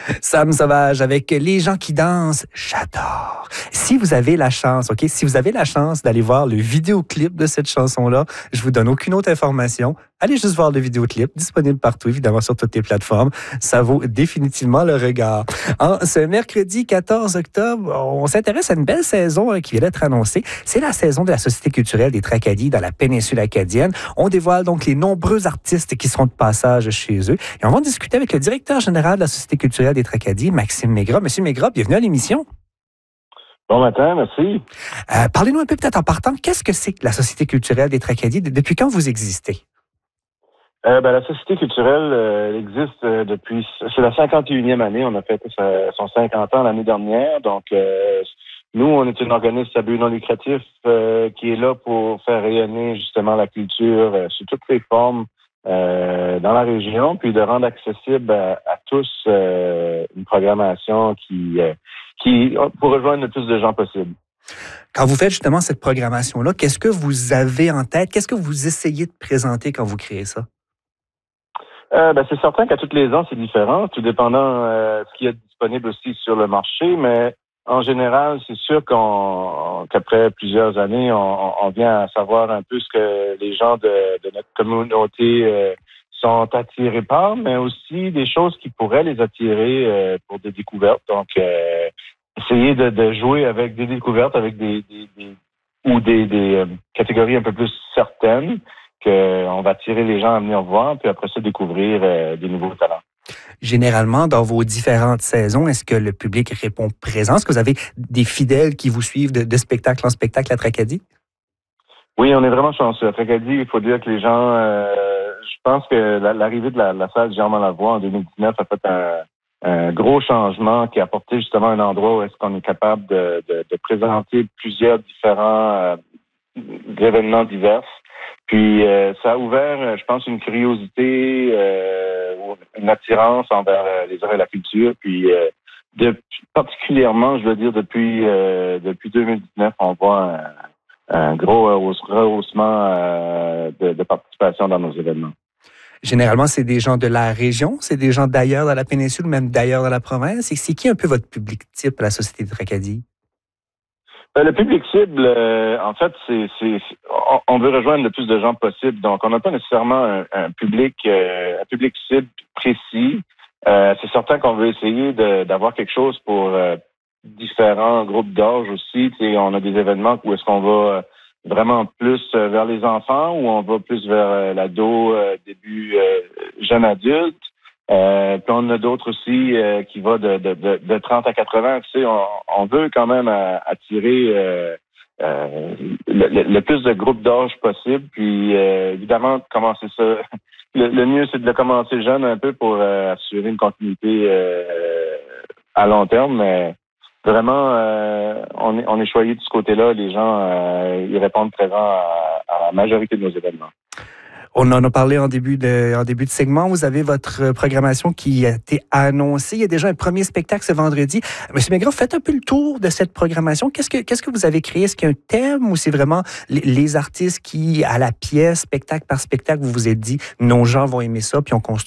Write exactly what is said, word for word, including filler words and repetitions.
Sam Sauvage avec Les gens qui dansent, j'adore. Si vous avez la chance, OK, si vous avez la chance d'aller voir le vidéoclip de cette chanson-là, je vous donne aucune autre information. Allez juste voir le vidéoclip, disponible partout, évidemment, sur toutes les plateformes. Ça vaut définitivement le regard. En ce mercredi quatorze octobre, on s'intéresse à une belle saison hein, qui vient d'être annoncée. C'est la saison de la Société culturelle des Tracadie dans la péninsule acadienne. On dévoile donc les nombreux artistes qui seront de passage chez eux. Et on va en discuter avec le directeur général de la Société culturelle des Tracadie, Maxime Mégras. Monsieur Mégras, bienvenue à l'émission. Bon matin, merci. Euh, parlez-nous un peu peut-être en partant. Qu'est-ce que c'est que la Société culturelle des Tracadie? Depuis quand vous existez? Euh, ben, la Société culturelle euh, existe euh, depuis... C'est la cinquante et unième année. On a fait sa, son cinquante ans l'année dernière. Donc, euh, nous, on est un organisme à but non lucratif euh, qui est là pour faire rayonner justement la culture euh, sous toutes les formes euh, dans la région, puis de rendre accessible à, à tous euh, une programmation qui, euh, qui pour rejoindre le plus de gens possible. Quand vous faites justement cette programmation-là, qu'est-ce que vous avez en tête? Qu'est-ce que vous essayez de présenter quand vous créez ça? Euh, ben, c'est certain qu'à tous les ans, c'est différent, tout dépendant euh, ce qu'il y a disponible aussi sur le marché, mais en général, c'est sûr qu'on qu'après plusieurs années, on, on vient à savoir un peu ce que les gens de, de notre communauté euh, sont attirés par, mais aussi des choses qui pourraient les attirer euh, pour des découvertes. Donc, euh, essayer de, de jouer avec des découvertes, avec des, des, des ou des, des euh, catégories un peu plus certaines, qu'on va attirer les gens à venir voir, puis après ça, découvrir euh, des nouveaux talents. Généralement, dans vos différentes saisons, est-ce que le public répond présent? Est-ce que vous avez des fidèles qui vous suivent de, de spectacle en spectacle à Tracadie? Oui, on est vraiment chanceux. À Tracadie, il faut dire que les gens... Euh, je pense que la, l'arrivée de la, la salle Germain Lavoie en deux mille dix-neuf a fait un, un gros changement qui a apporté justement un endroit où est-ce qu'on est capable de, de, de présenter plusieurs différents euh, événements divers. Puis euh, ça a ouvert, je pense, une curiosité, euh, une attirance envers euh, les arts et la culture. Puis euh, de, particulièrement, je veux dire, depuis euh, depuis deux mille dix-neuf, on voit un, un gros rehaussement euh, de, de participation dans nos événements. Généralement, c'est des gens de la région, c'est des gens d'ailleurs dans la péninsule, même d'ailleurs dans la province. Et c'est qui un peu votre public type à la Société de Tracadie? Le public cible, euh, en fait, c'est, c'est, on, on veut rejoindre le plus de gens possible. Donc, on n'a pas nécessairement un, un public, euh, un public cible précis. Euh, c'est certain qu'on veut essayer de, d'avoir quelque chose pour euh, différents groupes d'âge aussi. Tu sais, on a des événements où est-ce qu'on va vraiment plus vers les enfants, ou on va plus vers l'ado, euh, début euh, jeune adulte. Euh, puis on a d'autres aussi euh, qui va de, de, de, de trente à quatre-vingts. Tu sais, on, on veut quand même euh, attirer euh, euh, le, le plus de groupes d'âge possible. Puis euh, évidemment, commencer ça. Le, le mieux, c'est de le commencer jeune un peu pour euh, assurer une continuité euh, à long terme. Mais vraiment, euh, on est on est choyé de ce côté-là. Les gens euh, ils répondent présents à, à la majorité de nos événements. On en a parlé en début de, en début de segment. Vous avez votre programmation qui a été annoncée. Il y a déjà un premier spectacle ce vendredi. Monsieur Mégras, faites un peu le tour de cette programmation. Qu'est-ce que, qu'est-ce que vous avez créé? Est-ce qu'il y a un thème ou c'est vraiment les, les artistes qui, à la pièce, spectacle par spectacle, vous vous êtes dit, nos gens vont aimer ça, puis on construit